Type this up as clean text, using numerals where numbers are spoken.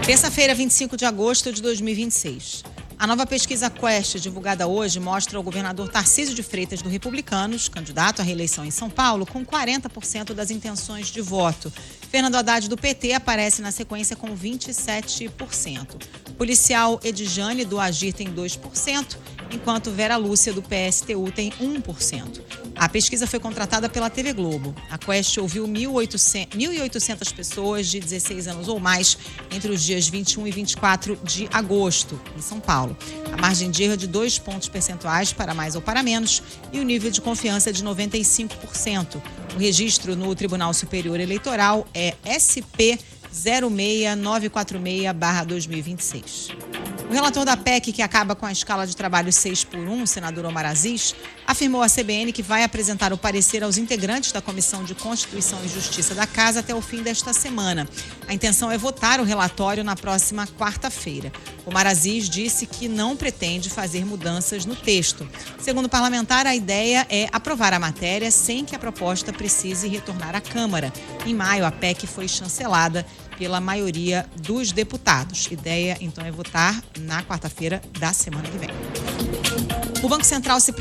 Terça-feira, 25 de agosto de 2026. A nova pesquisa Quest, divulgada hoje, mostra o governador Tarcísio de Freitas, do Republicanos, candidato à reeleição em São Paulo, com 40% das intenções de voto. Fernando Haddad, do PT, aparece na sequência com 27%. Policial Edjane, do Agir, tem 2%, enquanto Vera Lúcia, do PSTU, tem 1%. A pesquisa foi contratada pela TV Globo. A Quest ouviu 1.800 pessoas de 16 anos ou mais entre os dias 21 e 24 de agosto, em São Paulo. A margem de erro é de 2 pontos percentuais para mais ou para menos e o nível de confiança é de 95%. O registro no Tribunal Superior Eleitoral é SP 06946/2026. O relator da PEC, que acaba com a escala de trabalho 6x1, o senador Omar Aziz, afirmou à CBN que vai apresentar o parecer aos integrantes da Comissão de Constituição e Justiça da Casa até o fim desta semana. A intenção é votar o relatório na próxima quarta-feira. Omar Aziz disse que não pretende fazer mudanças no texto. Segundo o parlamentar, a ideia é aprovar a matéria sem que a proposta precise retornar à Câmara. Em maio, a PEC foi chancelada pela maioria dos deputados. A ideia, então, é votar na quarta-feira da semana que vem. O Banco Central se